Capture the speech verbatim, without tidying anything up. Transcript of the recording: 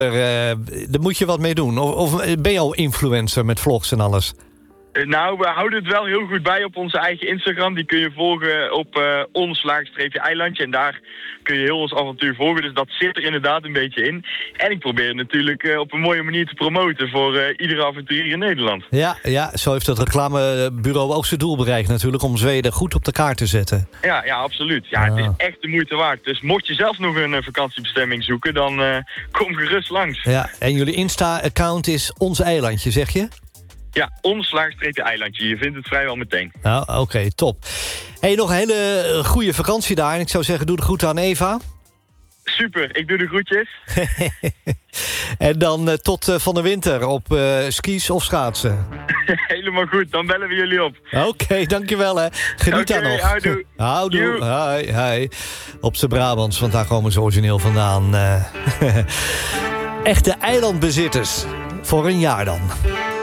Uh, daar moet je wat mee doen. Of, of ben je al influencer met vlogs en alles? Nou, we houden het wel heel goed bij op onze eigen Instagram. Die kun je volgen op uh, ons-eilandje. En daar kun je heel ons avontuur volgen. Dus dat zit er inderdaad een beetje in. En ik probeer het natuurlijk uh, op een mooie manier te promoten voor uh, iedere avonturier in Nederland. Ja, ja, zo heeft het reclamebureau ook zijn doel bereikt natuurlijk. Om Zweden goed op de kaart te zetten. Ja, ja, absoluut. Ja, ah. Het is echt de moeite waard. Dus mocht je zelf nog een uh, vakantiebestemming zoeken, dan uh, kom gerust langs. Ja, en jullie Insta-account is Ons Eilandje, zeg je? Ja, ons-eilandje. Je vindt het vrijwel meteen. Nou, oké, okay, top. Hey, nog een hele goede vakantie daar. En ik zou zeggen, doe de groeten aan Eva. Super, ik doe de groetjes. En dan uh, tot uh, van de winter op uh, skis of schaatsen. Helemaal goed, dan bellen we jullie op. Oké, okay, dankjewel hè. Geniet okay, daar nog. Houdoe. Houdoe. Hi, hi. Op z'n Brabants, want daar komen ze origineel vandaan. Uh, echte eilandbezitters. Voor een jaar dan.